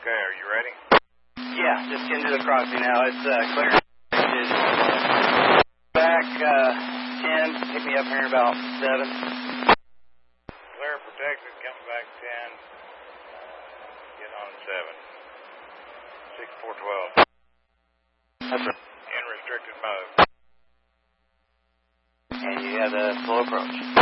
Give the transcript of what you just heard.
Okay, are you ready? Yeah, just getting to the crossing now. It's clear. Back 10, pick me up here in about 7. Clear protected, coming back 10. Get on 7. 6412. That's right. In restricted mode. And you have the slow approach.